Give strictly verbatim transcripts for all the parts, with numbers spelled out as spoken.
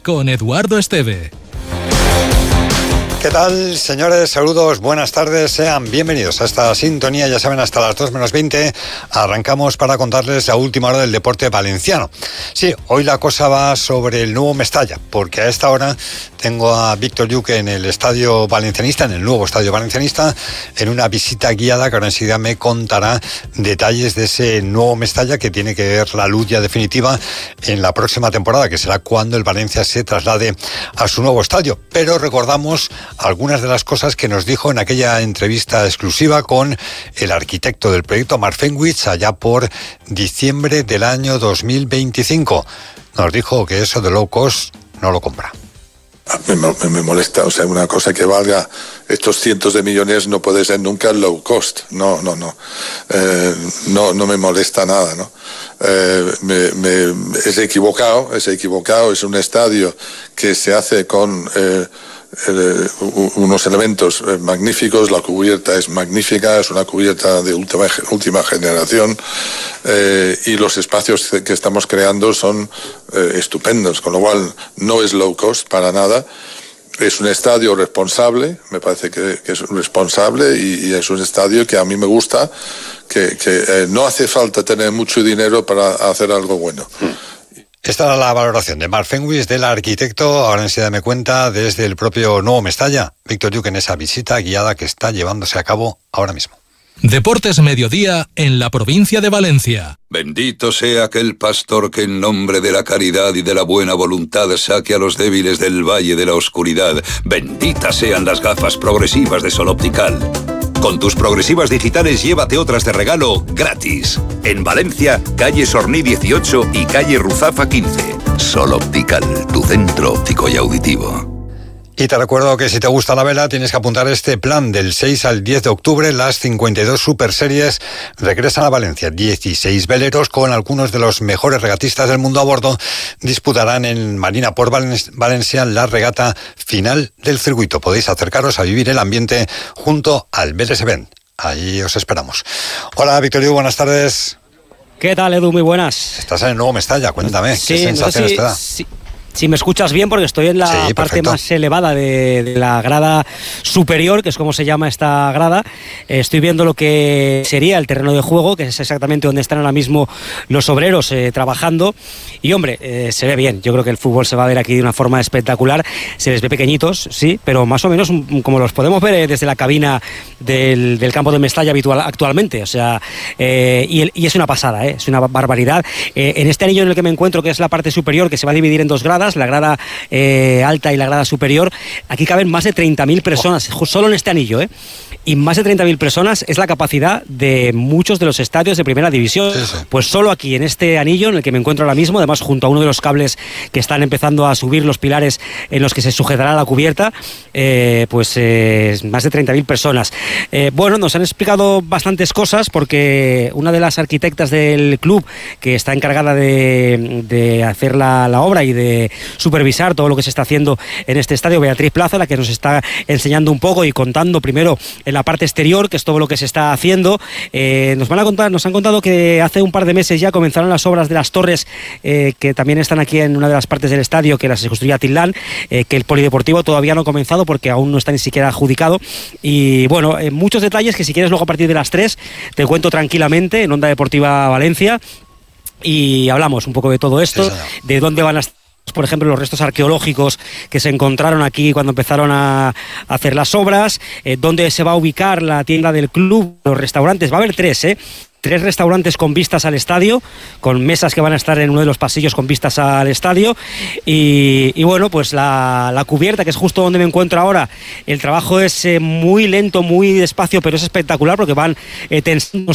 con Eduardo Esteve. ¿Qué tal, señores? Saludos, buenas tardes, sean bienvenidos a esta sintonía. Ya saben, hasta las dos menos veinte arrancamos para contarles la última hora del deporte valenciano. Sí, hoy la cosa va sobre el nuevo Mestalla, porque a esta hora tengo a Víctor Lluch en el estadio valencianista, en el nuevo estadio valencianista, en una visita guiada que ahora enseguida me contará detalles de ese nuevo Mestalla que tiene que ver la luz ya definitiva en la próxima temporada, que será cuando el Valencia se traslade a su nuevo estadio. Pero recordamos algunas de las cosas que nos dijo en aquella entrevista exclusiva con el arquitecto del proyecto, Mark Fenwick, allá por diciembre del año dos mil veinticinco. Nos dijo que eso de low cost no lo compra. Me, me, me molesta, o sea, una cosa que valga estos cientos de millones no puede ser nunca low cost, no, no, no, eh, no, no me molesta nada, ¿no? Eh, me, me, es equivocado, es equivocado, es un estadio que se hace con eh, eh, unos elementos magníficos, la cubierta es magnífica, es una cubierta de última, última generación, eh, y los espacios que estamos creando son eh, estupendos, con lo cual no es low cost para nada. Es un estadio responsable, me parece que, que es responsable y, y es un estadio que a mí me gusta, que, que eh, no hace falta tener mucho dinero para hacer algo bueno. Esta era la valoración de Mark Fenwick, del arquitecto. Ahora enseguida me cuenta desde el propio nuevo Mestalla, Víctor Lluch, en esa visita guiada que está llevándose a cabo ahora mismo. Deportes Mediodía en la provincia de Valencia. Bendito sea aquel pastor que en nombre de la caridad y de la buena voluntad saque a los débiles del valle de la oscuridad. Benditas sean las gafas progresivas de Sol Optical. Con tus progresivas digitales llévate otras de regalo gratis. En Valencia, calle Sorní dieciocho y calle Ruzafa quince. Sol Optical, tu centro óptico y auditivo. Y te recuerdo que si te gusta la vela tienes que apuntar este plan. Del seis al diez de octubre las cincuenta y dos Super Series regresan a Valencia. dieciséis veleros con algunos de los mejores regatistas del mundo a bordo disputarán en Marina Port Valencia la regata final del circuito. Podéis acercaros a vivir el ambiente junto al Vélez Event. Ahí os esperamos. Hola, Víctor Lluch, buenas tardes. ¿Qué tal, Edu? Muy buenas. Estás en el nuevo Mestalla, cuéntame, sí, ¿qué sensaciones no sé si, te da? Si... Si me escuchas bien, porque estoy en la sí, parte más elevada de, de la grada superior, que es como se llama esta grada. Eh, estoy viendo lo que sería el terreno de juego, que es exactamente donde están ahora mismo los obreros eh, trabajando. Y hombre, eh, se ve bien. Yo creo que el fútbol se va a ver aquí de una forma espectacular. Se les ve pequeñitos, sí, pero más o menos como los podemos ver eh, desde la cabina del, del campo de Mestalla habitual actualmente. O sea, eh, y, y es una pasada, eh, es una barbaridad. Eh, en este anillo en el que me encuentro, que es la parte superior, que se va a dividir en dos gradas, la grada eh, alta y la grada superior, aquí caben más de treinta mil personas, oh. solo en este anillo, ¿eh? Y más de treinta mil personas es la capacidad de muchos de los estadios de primera división. Sí, sí. Pues solo aquí, en este anillo en el que me encuentro ahora mismo, además junto a uno de los cables que están empezando a subir los pilares en los que se sujetará la cubierta, eh, pues eh, más de treinta mil personas. Eh, bueno, nos han explicado bastantes cosas, porque una de las arquitectas del club, que está encargada de, de hacer la, la obra y de supervisar todo lo que se está haciendo en este estadio, Beatriz Plaza, la que nos está enseñando un poco y contando primero en la parte exterior, que es todo lo que se está haciendo. Eh, nos van a contar, nos han contado que hace un par de meses ya comenzaron las obras de las torres, eh, que también están aquí en una de las partes del estadio, que las construía Tilán, eh, que el polideportivo todavía no ha comenzado porque aún no está ni siquiera adjudicado. Y bueno, eh, muchos detalles que si quieres luego a partir de las tres te cuento tranquilamente en Onda Deportiva Valencia, y hablamos un poco de todo esto, sí, de dónde van a estar, por ejemplo, los restos arqueológicos que se encontraron aquí cuando empezaron a hacer las obras, eh, dónde se va a ubicar la tienda del club, los restaurantes. Va a haber tres, ¿eh? Tres restaurantes con vistas al estadio, con mesas que van a estar en uno de los pasillos con vistas al estadio. Y, y bueno, pues la, la cubierta, que es justo donde me encuentro ahora, el trabajo es eh, muy lento, muy despacio, pero es espectacular porque van eh, tensando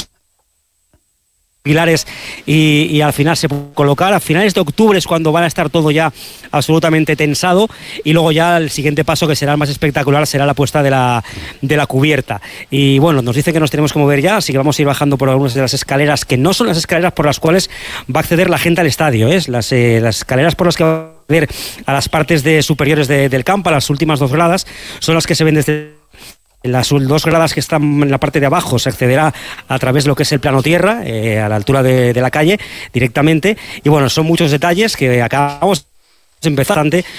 pilares y, y al final se puede colocar. A finales de octubre es cuando van a estar todo ya absolutamente tensado, y luego ya el siguiente paso, que será el más espectacular, será la puesta de la, de la cubierta. Y bueno, nos dicen que nos tenemos que mover ya, así que vamos a ir bajando por algunas de las escaleras, que no son las escaleras por las cuales va a acceder la gente al estadio, ¿eh? las, eh, las escaleras por las que va a acceder a las partes de superiores de, del campo, a las últimas dos gradas, son las que se ven desde las dos gradas que están en la parte de abajo. Se accederá a través de lo que es el plano tierra, eh, a la altura de, de la calle directamente. Y bueno, son muchos detalles que acabamos de empezar.